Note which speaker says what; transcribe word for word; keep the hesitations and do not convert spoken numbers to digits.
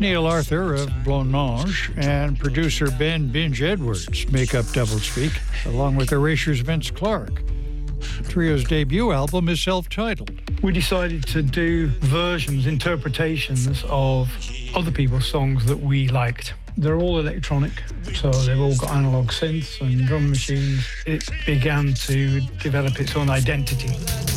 Speaker 1: Neil Arthur of Blancmange and producer Ben Binge Edwards make up Doublespeak, along with Erasure's Vince Clarke. The trio's debut album is self-titled.
Speaker 2: We decided to do versions, interpretations of other people's songs that we liked. They're all electronic, so they've all got analog synths and drum machines. It began to develop its own identity.